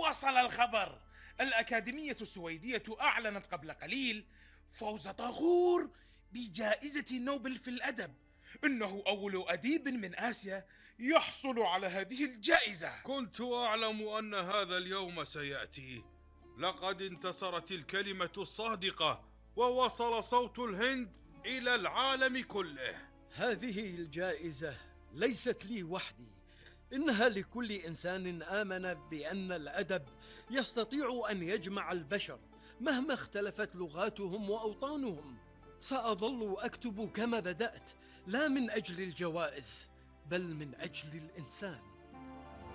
وصل الخبر. الأكاديمية السويدية أعلنت قبل قليل فوز طاغور بجائزة نوبل في الأدب. إنه أول أديب من آسيا يحصل على هذه الجائزة. كنت أعلم أن هذا اليوم سيأتي. لقد انتصرت الكلمة الصادقة ووصل صوت الهند إلى العالم كله. هذه الجائزة ليست لي وحدي، إنها لكل إنسان آمن بأن الأدب يستطيع أن يجمع البشر مهما اختلفت لغاتهم وأوطانهم. سأظل أكتب كما بدأت، لا من أجل الجوائز بل من أجل الإنسان.